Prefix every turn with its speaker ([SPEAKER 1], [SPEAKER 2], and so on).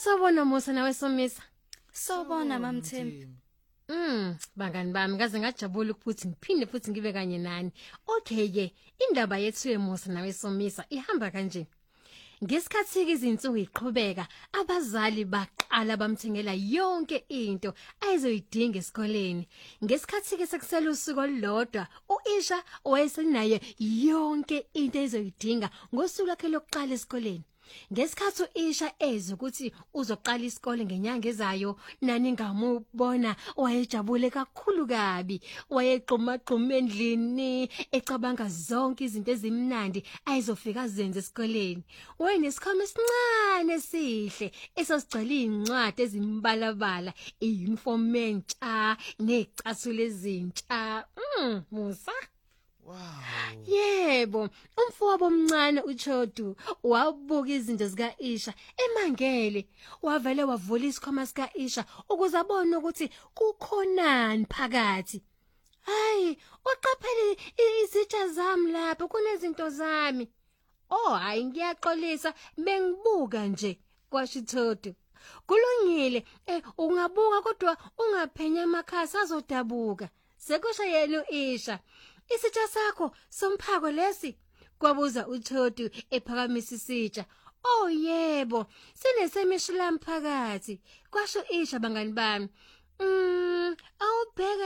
[SPEAKER 1] Sawubona Musa nawe Somisa.
[SPEAKER 2] Sawubona mamThembi.
[SPEAKER 1] Bangani bami ngaze ngajabula ukuthi ngiphinde futhi ngibe kanye nani. Okay ke, indaba yethu yeMusa nawe Somisa ihamba kanje. Ngesikhathi izinsuku iqhubeka, abazali baqala bamthengela yonke into ayizoyidinga esikoleni. Ngesikhathi ke sekusela usuku olulodwa, uIsha wayesenayo yonke into ayizoyidinga ngosuku lakhe lokuqala esikoleni. Ngesikhathi uIsha eze ukuthi uzoqala isikole ngenyanga ezayo, nani ngamubona wayejabule kakhulu kabi, wayegquma endlini ecabanga zonke izinto ezimnandi ayizofika zenze esikoleni. Wayenesikhwama esincane esihle esosigcwele incwadi ezimbalabala, iuniform entsha necathulo ezintsha. Musa.
[SPEAKER 3] Wow.
[SPEAKER 1] Yebo, umfowabo omncane uChodu wabuka izinto zikaIsha emangele, wavele wavula isikhwama sikaIsha ukuze abone ukuthi kukhonani phakathi. Hayi, uqaphele izitsha zami lapha kunezinto zami. Oh, hayi ngiyaxolisa, bengibuka nje, kwasho uChodu. Kulungile, ungabuka kodwa ungaphenya amakhasi azodabuka. Sekusho yena uIsha. Isitsha sakho somphako lesi? Kwabuza uChodu ephakamisa isitsha. Oh yebo, sinesemishilam phakathi. Kwasho Isha bangani bami. Awubheka